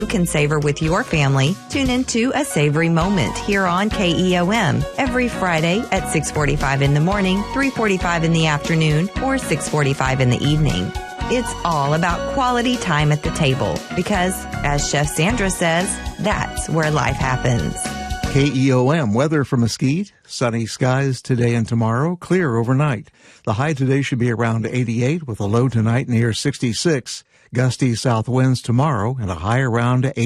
You can savor with your family. Tune into A Savory Moment here on KEOM every Friday at 6:45 in the morning, 3:45 in the afternoon, or 6:45 in the evening. It's all about quality time at the table because, as Chef Sandra says, that's where life happens. KEOM weather for Mesquite. Sunny skies today and tomorrow. Clear overnight. The high today should be around 88 with a low tonight near 66. Gusty south winds tomorrow and a high around 80.